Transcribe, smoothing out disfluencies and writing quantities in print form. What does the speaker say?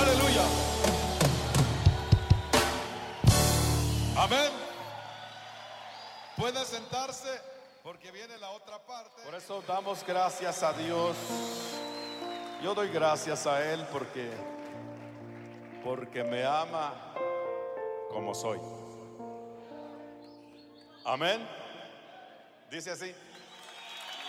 Aleluya. Amén. Puede sentarse porque viene la otra parte. Por eso damos gracias a Dios. Yo doy gracias a Él porque me ama como soy. Amén. Dice así.